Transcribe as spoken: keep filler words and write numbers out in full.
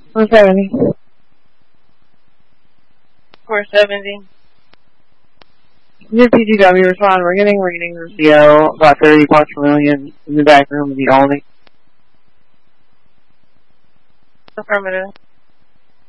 four seventy. four seventy. Your P G W respond. We're getting readings of C O about thirty parts per million in the back room of the Aldi. Affirmative.